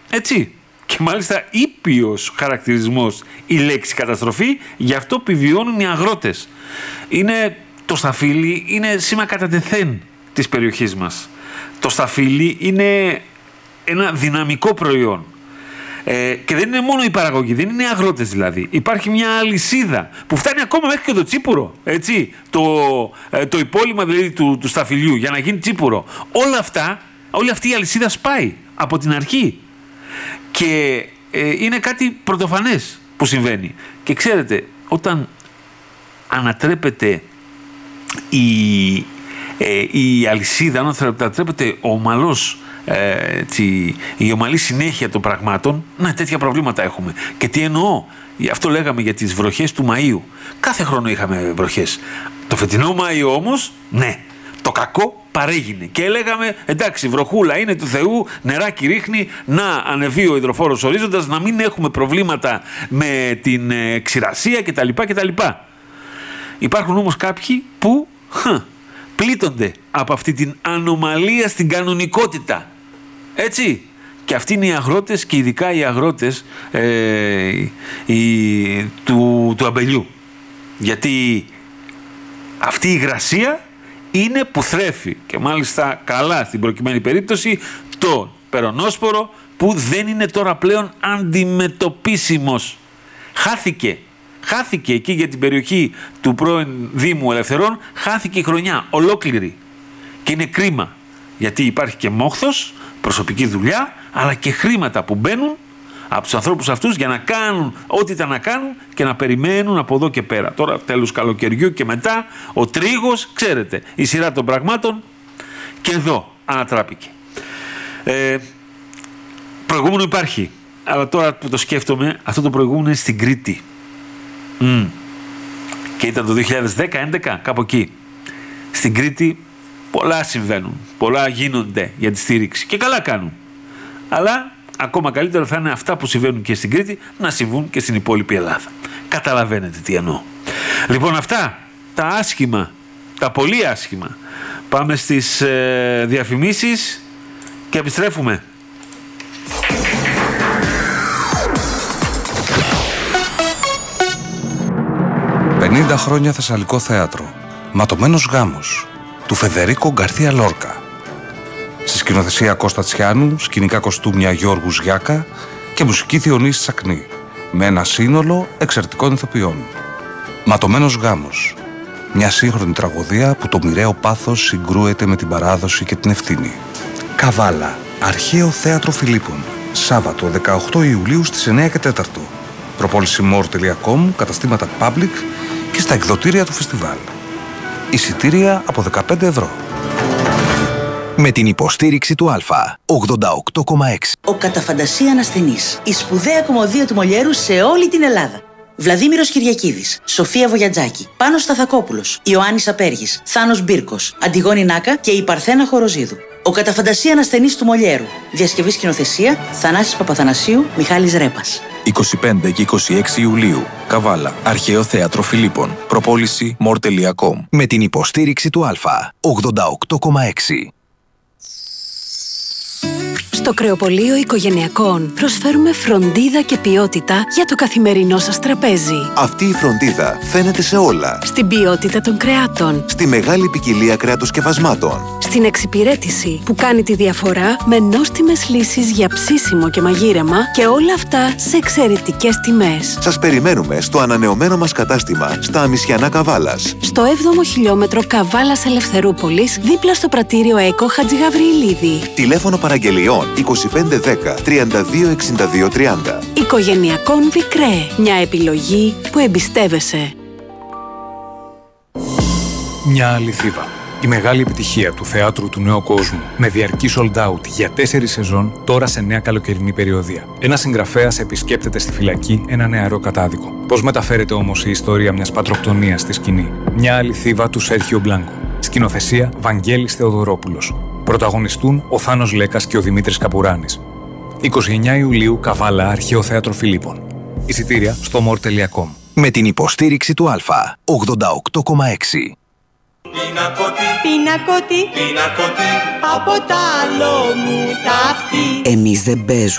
Έτσι. Και μάλιστα ήπιος χαρακτηρισμός η λέξη καταστροφή για αυτό που βιώνουν οι αγρότες. Το σταφύλι είναι σήμα κατά τεθέν της περιοχής μας. Το σταφύλι είναι ένα δυναμικό προϊόν. Και δεν είναι μόνο η παραγωγή, δεν είναι οι αγρότες δηλαδή. Υπάρχει μια αλυσίδα που φτάνει ακόμα μέχρι και το τσίπουρο. Έτσι, το υπόλοιμα δηλαδή του σταφυλιού για να γίνει τσίπουρο. Όλη αυτή η αλυσίδα σπάει από την αρχή. Και είναι κάτι πρωτοφανές που συμβαίνει. Και ξέρετε, όταν ανατρέπεται η αλυσίδα, αν ανατρέπεται η ομαλή συνέχεια των πραγμάτων, τέτοια προβλήματα έχουμε. Και τι εννοώ? Αυτό λέγαμε για τις βροχές του Μαΐου. Κάθε χρόνο είχαμε βροχές. Το φετινό Μάιο όμως, το κακό παρέγινε. Και λέγαμε, εντάξει, βροχούλα είναι του Θεού, νεράκι ρίχνει, να ανεβεί ο υδροφόρος ορίζοντας, να μην έχουμε προβλήματα με την ξηρασία κτλ. Υπάρχουν όμως κάποιοι που πλήττονται από αυτή την ανομαλία στην κανονικότητα. Έτσι. Και αυτοί είναι οι αγρότες και ειδικά οι αγρότες του αμπελιού. Γιατί αυτή η υγρασία είναι που θρέφει και μάλιστα καλά στην προκειμένη περίπτωση τον περονόσπορο που δεν είναι τώρα πλέον αντιμετωπίσιμος. Χάθηκε εκεί για την περιοχή του πρώην Δήμου Ελευθερών, χάθηκε η χρονιά ολόκληρη. Και είναι κρίμα, γιατί υπάρχει και μόχθος, προσωπική δουλειά, αλλά και χρήματα που μπαίνουν από τους ανθρώπους αυτούς για να κάνουν ό,τι ήταν να κάνουν και να περιμένουν από εδώ και πέρα. Τώρα τέλος καλοκαιριού και μετά ο τρίγος, ξέρετε, η σειρά των πραγμάτων και εδώ ανατράπηκε. Προηγούμενο υπάρχει, αλλά τώρα που το σκέφτομαι, αυτό το προηγούμενο είναι στην Κρήτη. Και ήταν το 2010-11, κάπου εκεί. Στην Κρήτη πολλά συμβαίνουν, πολλά γίνονται για τη στήριξη και καλά κάνουν. Αλλά ακόμα καλύτερα θα είναι αυτά που συμβαίνουν και στην Κρήτη να συμβούν και στην υπόλοιπη Ελλάδα. Καταλαβαίνετε τι εννοώ. Λοιπόν, αυτά τα άσχημα, τα πολύ άσχημα. Πάμε στις διαφημίσεις και επιστρέφουμε. 50 χρόνια Θεσσαλικό θέατρο. Ματωμένος γάμος του Φεδερίκο Γκαρθία Λόρκα. Στη σκηνοθεσία Κώστα Τσιάνου, σκηνικά κοστούμια Γιώργου Γιάκα και μουσική Διονύση Τσακνή. Με ένα σύνολο εξαιρετικών ηθοποιών. Ματωμένος γάμος. Μια σύγχρονη τραγωδία που το μοιραίο πάθος συγκρούεται με την παράδοση και την ευθύνη. Καβάλα. Αρχαίο θέατρο Φιλίππων. Σάββατο 18 Ιουλίου στις 9 και 4. Προπόληση more.com, καταστήματα public και στα εκδοτήρια του φεστιβάλ. Εισιτήρια από 15 ευρώ. Με την υποστήριξη του Α, 88,6. Ο κατά φαντασία ανασθενής. Η σπουδαία κομμωδία του Μολιέρου σε όλη την Ελλάδα. Βλαδίμηρος Κυριακίδης, Σοφία Βογιατζάκη, Πάνος Σταθακόπουλος, Ιωάννης Απέργης, Θάνος Μπίρκος, Αντιγόνη Νάκα και η Παρθένα Χοροζίδου. Ο κατά φαντασία ανασθενής του Μολιέρου. Διασκευή σκηνοθεσία Θανάσης Παπαθανασίου, Μιχάλης Ρέπας. 25 και 26 Ιουλίου. Καβάλα. Αρχαίο θέατρο Φιλίππων. Προπόληση more.com. Με την υποστήριξη του Α, 88,6. Στο Κρεοπωλείο Οικογενειακών προσφέρουμε φροντίδα και ποιότητα για το καθημερινό σας τραπέζι. Αυτή η φροντίδα φαίνεται σε όλα. Στην ποιότητα των κρεάτων. Στη μεγάλη ποικιλία κρεατοσκευασμάτων. Στην εξυπηρέτηση που κάνει τη διαφορά με νόστιμες λύσεις για ψήσιμο και μαγείρεμα και όλα αυτά σε εξαιρετικές τιμές. Σας περιμένουμε στο ανανεωμένο μας κατάστημα στα Αμισιανά Καβάλας. Στο 7ο χιλιόμετρο Καβάλας Ελευθερούπολης, δίπλα στο πρατήριο ΕΚΟ Χατζηγαβριηλίδη. Τηλέφωνο παραγγελιών 2510 32 62 30. Οικογενειακών Βικρέ. Μια επιλογή που εμπιστεύεσαι. Μια αληθίδα. Η μεγάλη επιτυχία του θεάτρου του νέου κόσμου με διαρκή sold out για 4 σεζόν τώρα σε νέα καλοκαιρινή περιοδία. Ένας συγγραφέας επισκέπτεται στη φυλακή ένα νεαρό κατάδικο. Πώς μεταφέρεται όμως η ιστορία μιας πατροκτονίας στη σκηνή? Μια αληθίδα του Σέρχιο Μπλάνκο. Σκηνοθεσία Βαγγέλης Θεοδωρόπουλος. Πρωταγωνιστούν ο Θάνος Λέκας και ο Δημήτρης Καπουράνης. 29 Ιουλίου, Καβάλα, Αρχαίο Θέατρο Φιλίππων. Εισιτήρια στο more.com. Με την υποστήριξη του Α, 88,6. Πινακότι, από τ' άλλο μου ταύτη. Εμείς δεν παίζουμε.